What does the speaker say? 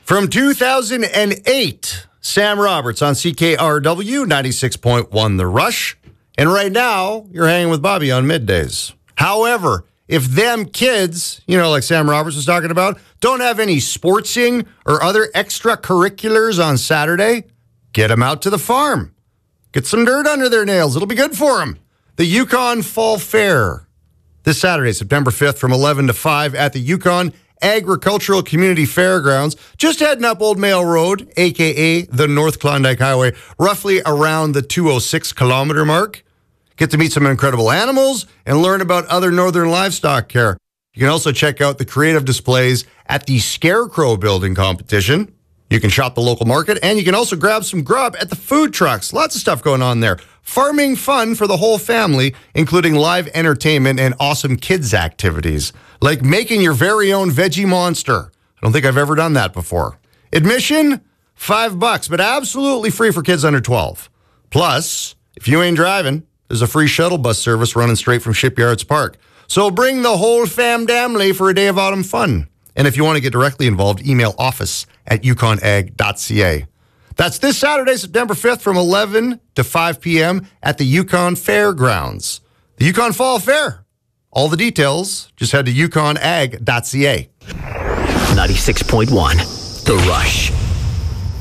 From 2008, Sam Roberts on CKRW 96.1 The Rush. And right now, you're hanging with Bobby on middays. However, if them kids, like Sam Roberts was talking about, don't have any sportsing or other extracurriculars on Saturday, get them out to the farm. Get some dirt under their nails. It'll be good for them. The Yukon Fall Fair. This Saturday, September 5th from 11 to 5 at the Yukon Agricultural Community Fairgrounds, just heading up Old Mail Road, a.k.a. the North Klondike Highway, roughly around the 206-kilometer mark. Get to meet some incredible animals and learn about other northern livestock care. You can also check out the creative displays at the Scarecrow Building Competition. You can shop the local market, and you can also grab some grub at the food trucks. Lots of stuff going on there. Farming fun for the whole family, including live entertainment and awesome kids activities, like making your very own veggie monster. I don't think I've ever done that before. Admission, $5, but absolutely free for kids under 12. Plus, if you ain't driving, there's a free shuttle bus service running straight from Shipyards Park. So bring the whole family for a day of autumn fun. And if you want to get directly involved, email office@yukonag.ca. That's this Saturday, September 5th from 11 to 5 p.m. at the Yukon Fairgrounds. The Yukon Fall Fair. All the details, just head to yukonag.ca. 96.1 The Rush.